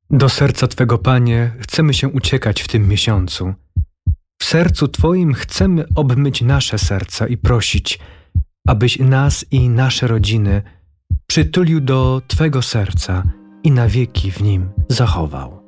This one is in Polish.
Do serca Twego, Panie, chcemy się uciekać w tym miesiącu. W sercu Twoim chcemy obmyć nasze serca i prosić, abyś nas i nasze rodziny przytulił do Twego serca i na wieki w nim zachował.